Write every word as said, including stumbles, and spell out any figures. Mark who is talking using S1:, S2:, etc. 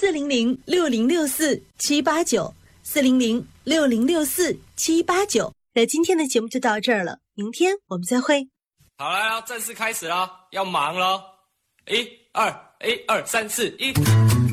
S1: 四零零六零六四七八九，四零零六零六四七八九。那今天的节目就到这儿了，明天我们再会。
S2: 好来了，正式开始了，要忙了。一二一二三四一。